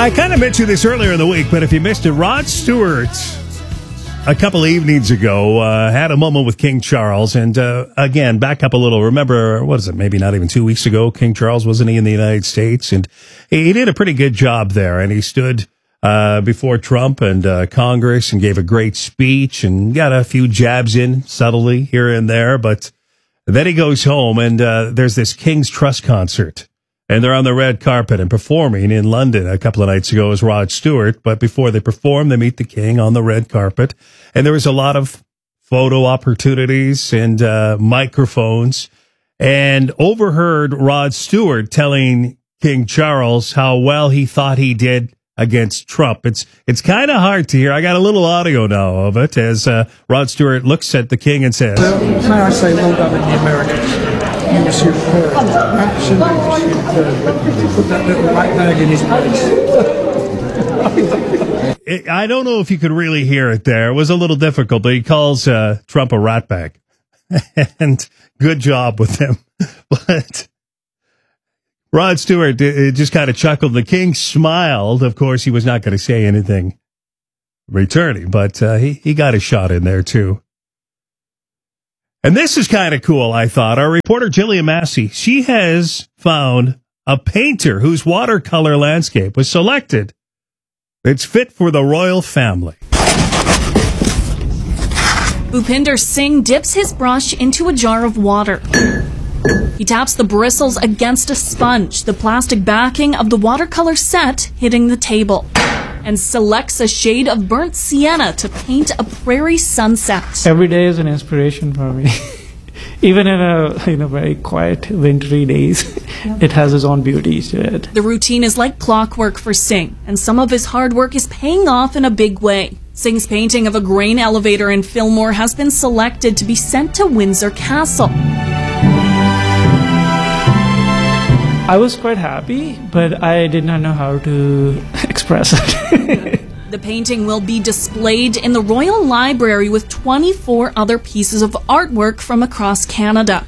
I kind of mentioned this earlier in the week, but if you missed it, Rod Stewart, a couple of evenings ago, had a moment with King Charles. And again, back up a little. Remember, what is it, maybe not even 2 weeks ago, King Charles, wasn't he in the United States? And he did a pretty good job there. And he stood before Trump and Congress and gave a great speech and got a few jabs in subtly here and there. But then he goes home and there's this King's Trust concert. And they're on the red carpet and performing in London a couple of nights ago as Rod Stewart. But before they perform, they meet the king on the red carpet. And there was a lot of photo opportunities and microphones. And overheard Rod Stewart telling King Charles how well he thought he did against Trump. It's kind of hard to hear. I got a little audio now of it as Rod Stewart looks at the king and says, "May I say well done in the Americans? You were superb. Absolutely superb. Put that little rat bag in his place." I don't know if you could really hear it there. It was a little difficult, but he calls Trump a rat bag. And good job with him. But Rod Stewart just kind of chuckled. The king smiled. Of course, he was not going to say anything returning, but he got a shot in there, too. And this is kind of cool, I thought. Our reporter, Jillian Massey, she has found a painter whose watercolor landscape was selected. It's fit for the royal family. Bhupinder Singh dips his brush into a jar of water. He taps the bristles against a sponge, the plastic backing of the watercolor set hitting the table, and selects a shade of burnt sienna to paint a prairie sunset. Every day is an inspiration for me. Even in a very quiet wintry days, it has its own beauty to it. The routine is like clockwork for Singh, and some of his hard work is paying off in a big way. Singh's painting of a grain elevator in Fillmore has been selected to be sent to Windsor Castle. I was quite happy, but I did not know how to express it. The painting will be displayed in the Royal Library with 24 other pieces of artwork from across Canada.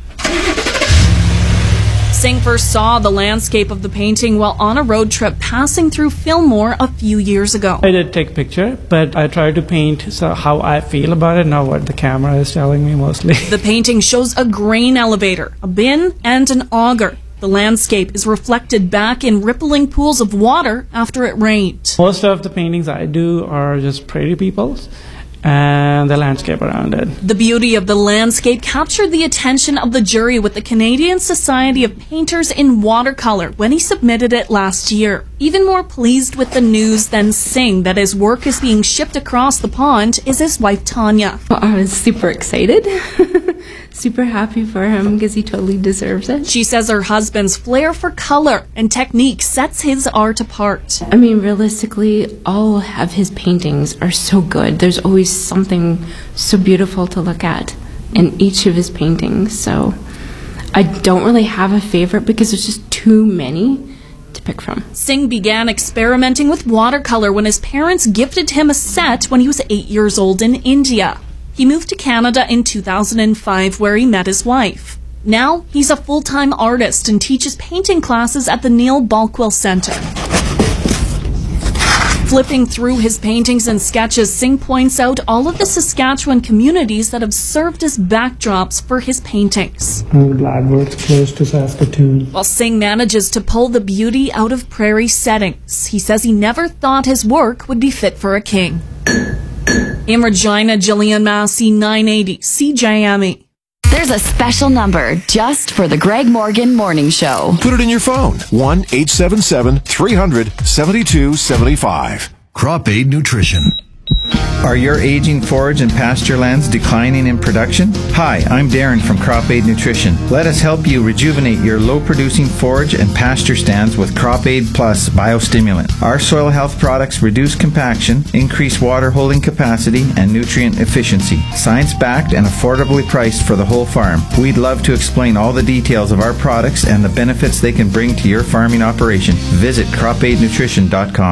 Singh first saw the landscape of the painting while on a road trip passing through Fillmore a few years ago. I did take a picture, but I tried to paint how I feel about it, not what the camera is telling me mostly. The painting shows a grain elevator, a bin, and an auger. The landscape is reflected back in rippling pools of water after it rained. Most of the paintings I do are just prairie peoples and the landscape around it. The beauty of the landscape captured the attention of the jury with the Canadian Society of Painters in Watercolor when he submitted it last year. Even more pleased with the news than Singh that his work is being shipped across the pond is his wife Tanya. Well, I was super excited. Super happy for him because he totally deserves it. She says her husband's flair for color and technique sets his art apart. I mean, realistically, all of his paintings are so good. There's always something so beautiful to look at in each of his paintings. So I don't really have a favorite because there's just too many to pick from. Singh began experimenting with watercolor when his parents gifted him a set when he was 8 years old in India. He moved to Canada in 2005 where he met his wife. Now he's a full-time artist and teaches painting classes at the Neil Balkwell Centre. Flipping through his paintings and sketches, Singh points out all of the Saskatchewan communities that have served as backdrops for his paintings. Blackbird's close to Saskatoon. While Singh manages to pull the beauty out of prairie settings, he says he never thought his work would be fit for a king. In Regina, Jillian Massey, 980 CJME. There's a special number just for the Greg Morgan Morning Show. Put it in your phone. 1-877-300-7275. Crop Aid Nutrition. Are your aging forage and pasture lands declining in production? Hi, I'm Darren from Crop Aid Nutrition. Let us help you rejuvenate your low-producing forage and pasture stands with Crop Aid Plus Biostimulant. Our soil health products reduce compaction, increase water holding capacity, and nutrient efficiency. Science-backed and affordably priced for the whole farm. We'd love to explain all the details of our products and the benefits they can bring to your farming operation. Visit cropaidnutrition.com.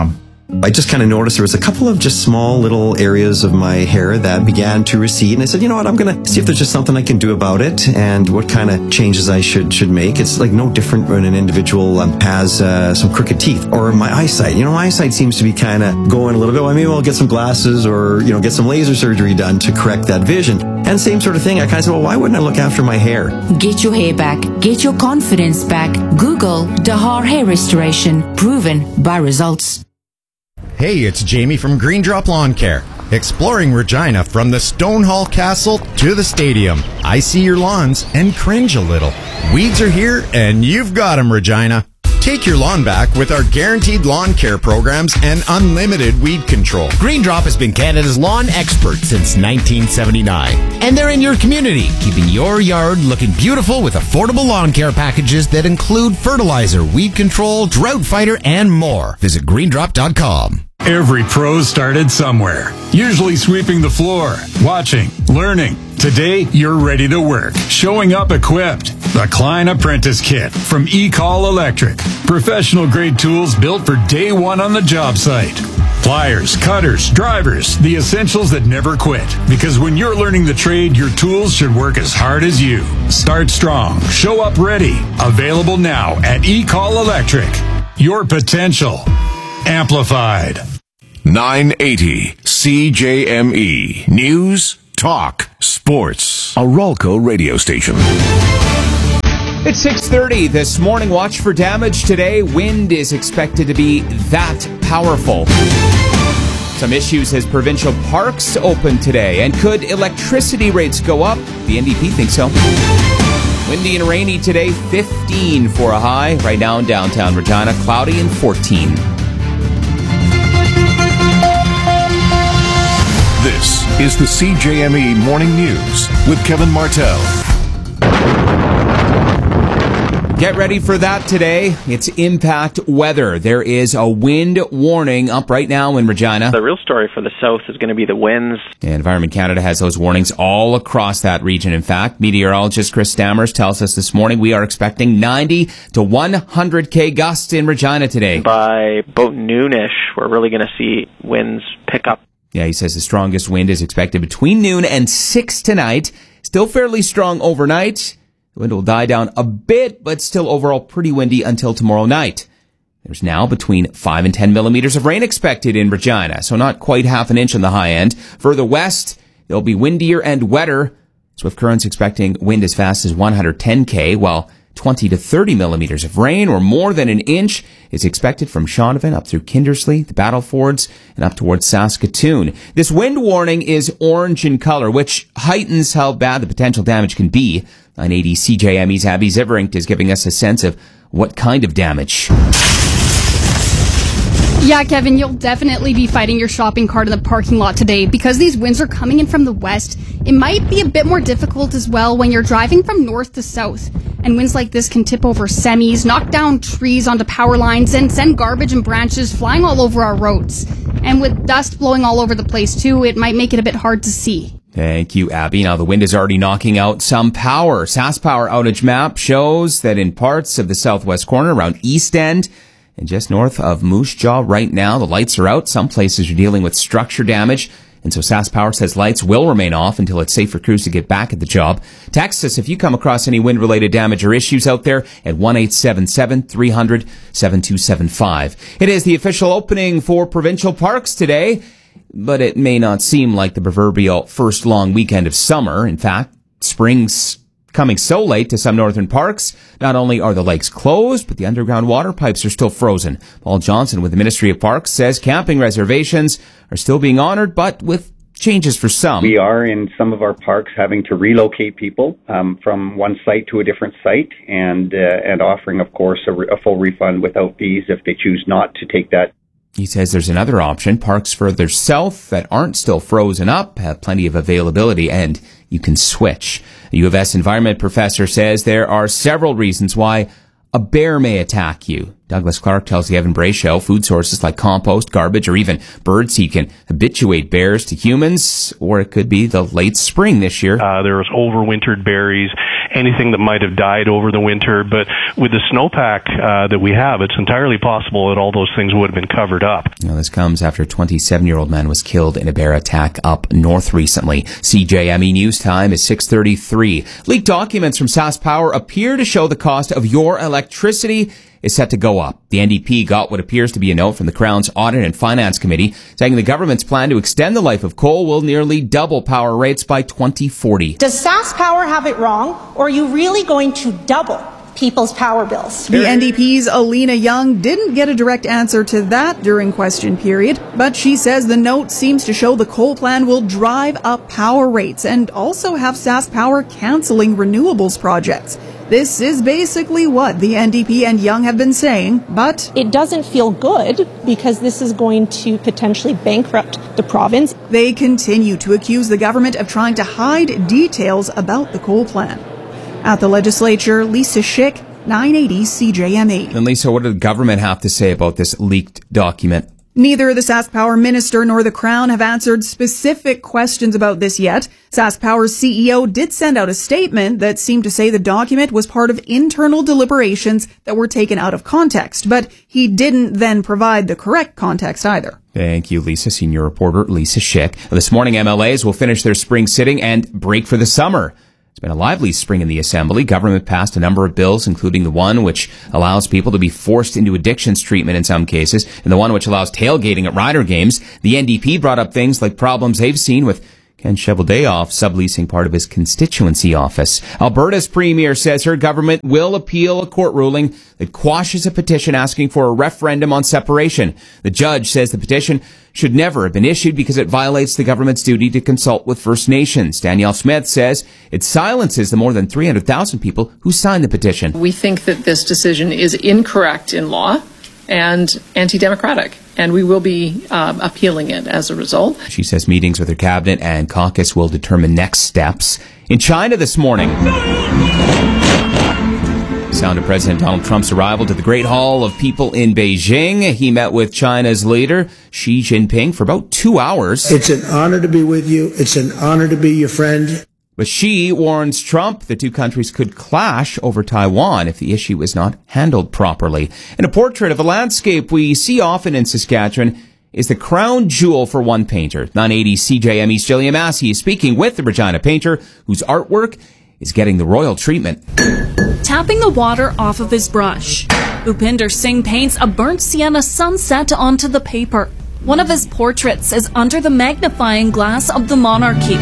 I just kind of noticed there was a couple of just small little areas of my hair that began to recede. And I said, you know what, I'm going to see if there's just something I can do about it and what kind of changes I should make. It's like no different when an individual has some crooked teeth or my eyesight. My eyesight seems to be kind of going a little bit. Well, maybe I'll get some glasses or, get some laser surgery done to correct that vision. And same sort of thing. I kind of said, well, why wouldn't I look after my hair? Get your hair back. Get your confidence back. Google Dahar Hair Restoration. Proven by results. Hey, it's Jamie from Green Drop Lawn Care. Exploring Regina from the Stonehall Castle to the stadium. I see your lawns and cringe a little. Weeds are here and you've got them, Regina. Take your lawn back with our guaranteed lawn care programs and unlimited weed control. Green Drop has been Canada's lawn expert since 1979. And they're in your community, keeping your yard looking beautiful with affordable lawn care packages that include fertilizer, weed control, drought fighter, and more. Visit greendrop.com. Every pro started somewhere, usually sweeping the floor, watching, learning. Today, you're ready to work, showing up equipped. The Klein Apprentice Kit from E-Call Electric. Professional grade tools built for day one on the job site. Pliers, cutters, drivers, the essentials that never quit. Because when you're learning the trade, your tools should work as hard as you. Start strong, show up ready. Available now at E-Call Electric. Your potential amplified. 980 CJME. News, talk, sports. A Ralco radio station. It's 6:30. This morning, watch for damage today. Wind is expected to be that powerful. Some issues as provincial parks open today. And could electricity rates go up? The NDP thinks so. Windy and rainy today, 15 for a high. Right now in downtown Regina, cloudy and 14. This is the CJME Morning News with Kevin Martell. Get ready for that today. It's impact weather. There is a wind warning up right now in Regina. The real story for the south is going to be the winds. And Environment Canada has those warnings all across that region. In fact, meteorologist Chris Stammers tells us this morning we are expecting 90 to 100 gusts in Regina today. By about noonish, we're really going to see winds pick up. Yeah, he says the strongest wind is expected between noon and 6 tonight. Still fairly strong overnight. The wind will die down a bit, but still overall pretty windy until tomorrow night. There's now between 5 and 10 millimeters of rain expected in Regina, so not quite half an inch on the high end. Further west, it'll be windier and wetter. Swift Current's expecting wind as fast as 110 while 20 to 30 millimeters of rain, or more than an inch, is expected from Shaunavon up through Kindersley, the Battlefords, and up towards Saskatoon. This wind warning is orange in color, which heightens how bad the potential damage can be. 980 CJME's Abby Ziverink is giving us a sense of what kind of damage. Yeah, Kevin, you'll definitely be fighting your shopping cart in the parking lot today because these winds are coming in from the west. It might be a bit more difficult as well when you're driving from north to south. And winds like this can tip over semis, knock down trees onto power lines, and send garbage and branches flying all over our roads. And with dust blowing all over the place too, it might make it a bit hard to see. Thank you, Abby. Now, the wind is already knocking out some power. SaskPower outage map shows that in parts of the southwest corner around East End and just north of Moose Jaw right now, the lights are out. Some places are dealing with structure damage. And so SaskPower says lights will remain off until it's safe for crews to get back at the job. Text us if you come across any wind-related damage or issues out there at 1-877-300-7275. It is the official opening for provincial parks today, but it may not seem like the proverbial first long weekend of summer. In fact, spring's coming so late to some northern parks. Not only are the lakes closed, but the underground water pipes are still frozen. Paul Johnson with the Ministry of Parks says camping reservations are still being honored, but with changes for some. We are in some of our parks having to relocate people from one site to a different site and offering, of course, a full refund without fees if they choose not to take that. He says there's another option. Parks further south that aren't still frozen up have plenty of availability, and you can switch. A U of S environment professor says there are several reasons why a bear may attack you. Douglas Clark tells the Evan Bray Show food sources like compost, garbage, or even birdseed can habituate bears to humans, or it could be the late spring this year. There was overwintered berries, anything that might have died over the winter. But with the snowpack that we have, it's entirely possible that all those things would have been covered up. Now, this comes after a 27-year-old man was killed in a bear attack up north recently. CJME News Time is 6:33. Leaked documents from SaskPower appear to show the cost of your electricity is set to go up. The NDP got what appears to be a note from the Crown's Audit and Finance Committee saying the government's plan to extend the life of coal will nearly double power rates by 2040. Does SaskPower have it wrong, or are you really going to double people's power bills? The NDP's Alina Young didn't get a direct answer to that during question period, but she says the note seems to show the coal plan will drive up power rates and also have SaskPower cancelling renewables projects. This is basically what the NDP and Young have been saying, but it doesn't feel good because this is going to potentially bankrupt the province. They continue to accuse the government of trying to hide details about the coal plan. At the legislature, Lisa Schick, 980 CJME. And Lisa, what did the government have to say about this leaked document? Neither the SaskPower minister nor the Crown have answered specific questions about this yet. SaskPower's CEO did send out a statement that seemed to say the document was part of internal deliberations that were taken out of context, but he didn't then provide the correct context either. Thank you, Lisa. Senior reporter Lisa Schick. This morning, MLAs will finish their spring sitting and break for the summer. It's been a lively spring in the Assembly. Government passed a number of bills, including the one which allows people to be forced into addictions treatment in some cases, and the one which allows tailgating at Rider games. The NDP brought up things like problems they've seen with Ken Cheveldayoff subleasing part of his constituency office. Alberta's premier says her government will appeal a court ruling that quashes a petition asking for a referendum on separation. The judge says the petition should never have been issued because it violates the government's duty to consult with First Nations. Danielle Smith says it silences the more than 300,000 people who signed the petition. We think that this decision is incorrect in law and anti-democratic, and we will be appealing it as a result. She says meetings with her cabinet and caucus will determine next steps. In China this morning, sound of President Donald Trump's arrival to the Great Hall of People in Beijing. He met with China's leader, Xi Jinping, for about 2 hours. It's an honor to be with you. It's an honor to be your friend. But Xi warns Trump the two countries could clash over Taiwan if the issue is not handled properly. And a portrait of a landscape we see often in Saskatchewan is the crown jewel for one painter. 980 CJME's Jillian Massey is speaking with the Regina painter, whose artwork is getting the royal treatment. Tapping the water off of his brush, Bhupinder Singh paints a burnt sienna sunset onto the paper. One of his portraits is under the magnifying glass of the monarchy.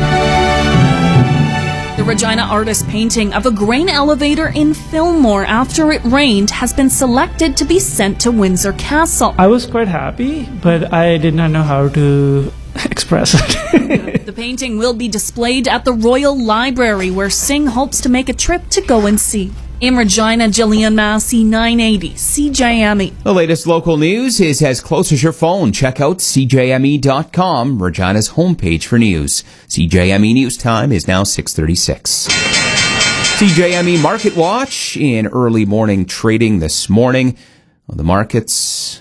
The Regina artist painting of a grain elevator in Fillmore after it rained has been selected to be sent to Windsor Castle. I was quite happy, but I did not know how to express it. The painting will be displayed at the Royal Library, where Singh hopes to make a trip to go and see. In Regina, Jillian Massey, 980 CJME. The latest local news is as close as your phone. Check out CJME.com, Regina's homepage for news. CJME News Time is now 6:36. CJME Market Watch in early morning trading this morning. The markets,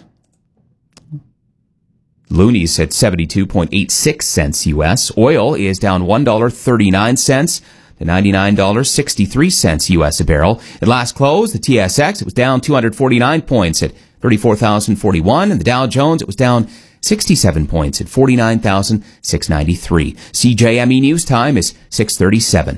loonies at 72.86 cents U.S. Oil is down $1.39 to $99.63 U.S. a barrel. At last close, the TSX, it was down 249 points at 34,041, and the Dow Jones, it was down 67 points at 49,693. CJME News Time is 6:37.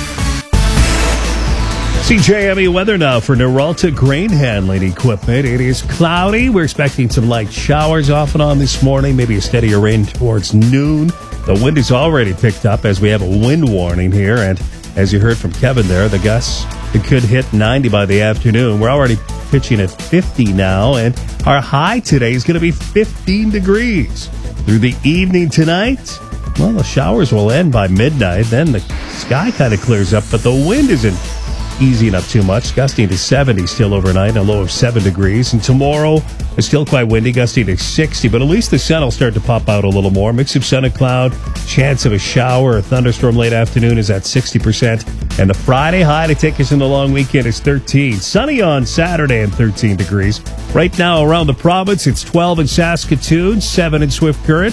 CJME weather now for Noralta grain handling equipment. It is cloudy. We're expecting some light showers off and on this morning, maybe a steadier rain towards noon. The wind is already picked up as we have a wind warning here. And as you heard from Kevin there, the gusts, it could hit 90 by the afternoon. We're already pitching at 50 now, and our high today is going to be 15 degrees. Through the evening tonight, well, the showers will end by midnight. Then the sky kind of clears up, but the wind isn't easing up too much, gusting to 70 still overnight, a low of 7 degrees. And tomorrow is still quite windy, gusting to 60, but at least the sun will start to pop out a little more. Mix of sun and cloud, chance of a shower or thunderstorm late afternoon is at 60%. And the Friday high to take us in the long weekend is 13. Sunny on Saturday and 13 degrees. Right now around the province, it's 12 in Saskatoon, 7 in Swift Current,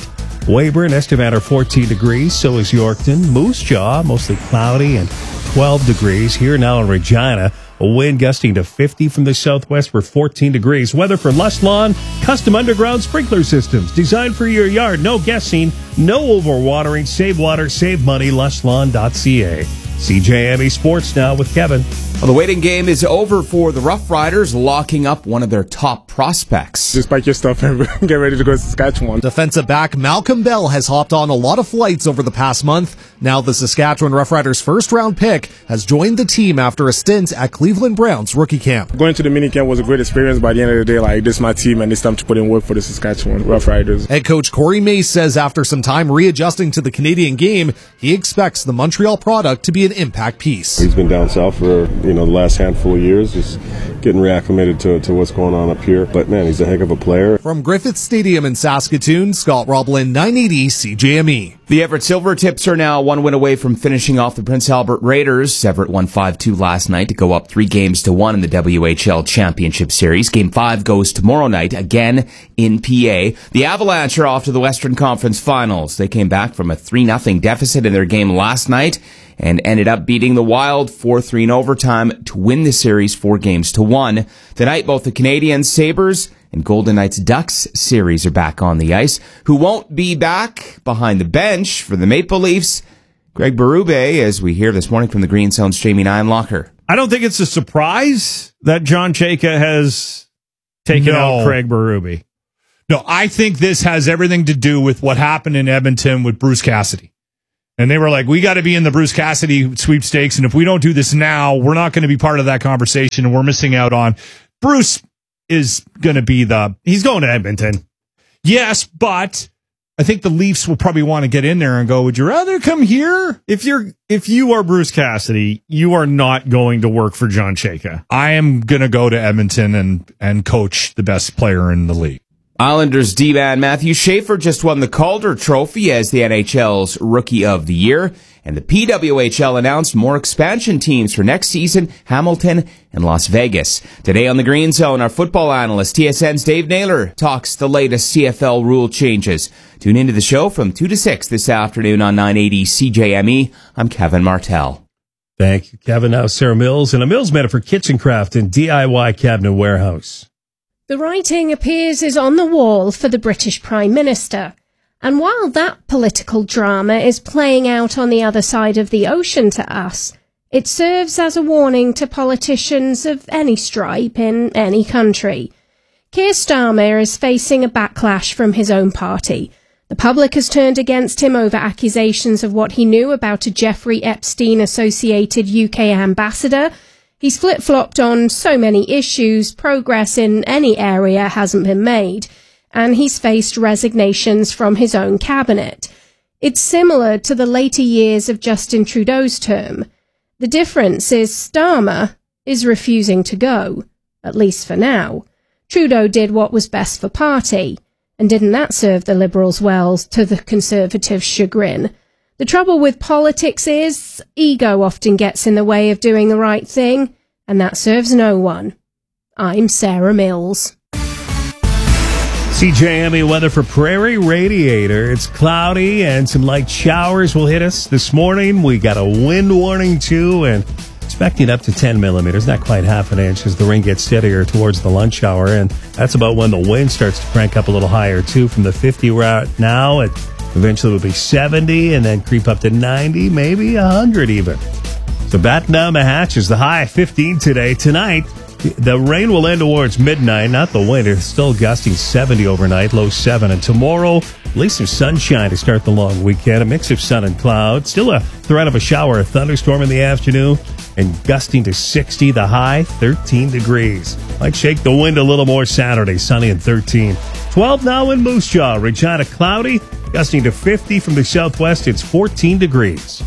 Weyburn, Estevan are 14 degrees. So is Yorkton. Moose Jaw, mostly cloudy and 12 degrees. Here now in Regina, a wind gusting to 50 from the southwest for 14 degrees. Weather for Lush Lawn, custom underground sprinkler systems designed for your yard. No guessing, no overwatering. Save water, save money. LushLawn.ca. CJME Sports now with Kevin. Well, the waiting game is over for the Rough Riders, locking up one of their top prospects. Just pack your stuff and get ready to go to Saskatchewan. Defensive back Malcolm Bell has hopped on a lot of flights over the past month. Now the Saskatchewan Roughriders first-round pick has joined the team after a stint at Cleveland Browns rookie camp. Going to the mini camp was a great experience. By the end of the day, this is my team and it's time to put in work for the Saskatchewan Roughriders. Head coach Corey Mace says after some time readjusting to the Canadian game, he expects the Montreal product to be an impact piece. He's been down south for the last handful of years, just getting reacclimated to what's going on up here. But man, he's a heck of a player. From Griffith Stadium in Saskatoon, Scott Roblin, 980 CJME. The Everett Silvertips are now one win away from finishing off the Prince Albert Raiders. Everett won 5-2 last night to go up 3-1 in the WHL Championship Series. Game 5 goes tomorrow night, again in PA. The Avalanche are off to the Western Conference Finals. They came back from a 3-0 deficit in their game last night and ended up beating the Wild 4-3 in overtime to win the series 4-1. Tonight, both the Canadiens Sabres and Golden Knights Ducks series are back on the ice. Who won't be back behind the bench for the Maple Leafs? Greg Berube, as we hear this morning from the Green Zone's Jamie Nienlocker. I don't think it's a surprise that John Chayka has taken out Craig Berube. No, I think this has everything to do with what happened in Edmonton with Bruce Cassidy. And they were like, we got to be in the Bruce Cassidy sweepstakes, and if we don't do this now, we're not going to be part of that conversation, and we're missing out on. Bruce is going to be he's going to Edmonton. Yes, but I think the Leafs will probably want to get in there and go, would you rather come here? If you are Bruce Cassidy, you are not going to work for John Chayka. I am going to go to Edmonton and coach the best player in the league. Islanders D-man Matthew Schaefer just won the Calder Trophy as the NHL's Rookie of the Year. And the PWHL announced more expansion teams for next season, Hamilton and Las Vegas. Today on the Green Zone, our football analyst, TSN's Dave Naylor, talks the latest CFL rule changes. Tune into the show from 2 to 6 this afternoon on 980 CJME. I'm Kevin Martell. Thank you, Kevin. Now Sarah Mills, and a Mills Minute for Kitchen Craft and DIY Cabinet Warehouse. The writing appears is on the wall for the British Prime Minister. And while that political drama is playing out on the other side of the ocean to us, it serves as a warning to politicians of any stripe in any country. Keir Starmer is facing a backlash from his own party. The public has turned against him over accusations of what he knew about a Jeffrey Epstein-associated UK ambassador. He's flip-flopped on so many issues, progress in any area hasn't been made, and he's faced resignations from his own cabinet. It's similar to the later years of Justin Trudeau's term. The difference is Starmer is refusing to go, at least for now. Trudeau did what was best for party, and didn't that serve the Liberals well to the Conservatives' chagrin? The trouble with politics is ego often gets in the way of doing the right thing, and that serves no one. I'm Sarah Mills. CJME weather for Prairie Radiator. It's cloudy and some light showers will hit us this morning. We got a wind warning too, and expecting up to 10 millimeters, not quite half an inch, as the rain gets steadier towards the lunch hour. And that's about when the wind starts to crank up a little higher too, from the 50 we're at now. It eventually will be 70 and then creep up to 90, maybe 100 even. So batten down the hatches. The high 15 today. Tonight, the rain will end towards midnight, not the wind. It's still gusting 70 overnight, low 7. And tomorrow, at least some sunshine to start the long weekend. A mix of sun and clouds. Still a threat of a shower or thunderstorm in the afternoon. And gusting to 60, the high 13 degrees. Might shake the wind a little more Saturday, sunny and 13. 12 now in Moose Jaw. Regina cloudy, gusting to 50 from the southwest. It's 14 degrees.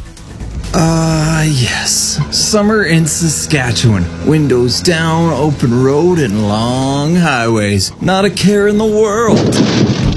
Yes. Summer in Saskatchewan. Windows down, open road, and long highways. Not a care in the world.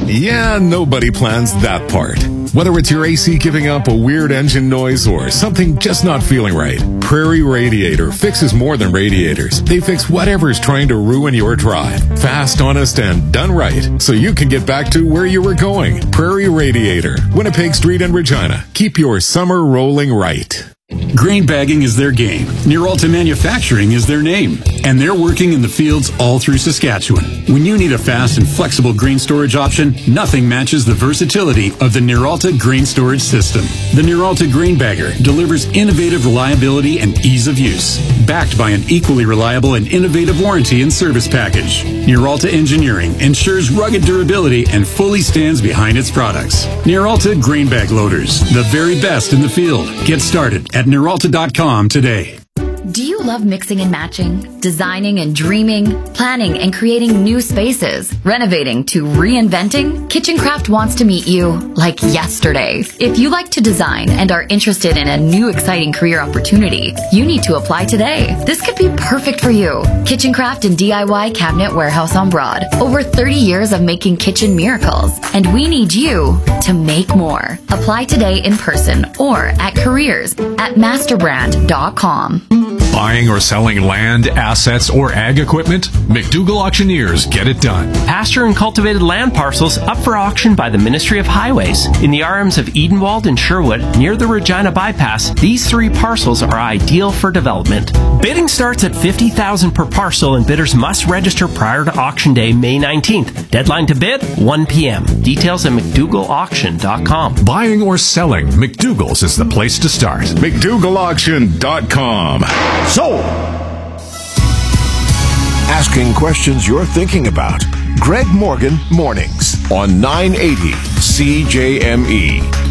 Yeah, nobody plans that part. Whether it's your AC giving up a weird engine noise or something just not feeling right, Prairie Radiator fixes more than radiators. They fix whatever's trying to ruin your drive. Fast, honest, and done right, so you can get back to where you were going. Prairie Radiator, Winnipeg Street and Regina. Keep your summer rolling right. Grain bagging is their game. Nearalta Manufacturing is their name. And they're working in the fields all through Saskatchewan. When you need a fast and flexible grain storage option, nothing matches the versatility of the Nearalta Grain Storage System. The Nearalta Grain Bagger delivers innovative reliability and ease of use, backed by an equally reliable and innovative warranty and service package. Nearalta Engineering ensures rugged durability and fully stands behind its products. Nearalta Grain Bag Loaders, the very best in the field. Get started at Nearalta.com today. Do you love mixing and matching, designing and dreaming, planning and creating new spaces, renovating to reinventing? KitchenCraft wants to meet you like yesterday. If you like to design and are interested in a new exciting career opportunity, you need to apply today. This could be perfect for you. KitchenCraft and DIY Cabinet Warehouse on Broad. Over 30 years of making kitchen miracles, and we need you to make more. Apply today in person or at careers@masterbrand.com. Buying or selling land, assets, or ag equipment? McDougall Auctioneers get it done. Pasture and cultivated land parcels up for auction by the Ministry of Highways. In the RMs of Edenwald and Sherwood, near the Regina Bypass, these 3 parcels are ideal for development. Bidding starts at $50,000 per parcel, and bidders must register prior to auction day, May 19th. Deadline to bid, 1 p.m. Details at McDougallAuction.com. Buying or selling, McDougall's is the place to start. McDougallAuction.com. Sold! Asking questions you're thinking about. Greg Morgan Mornings on 980 CJME.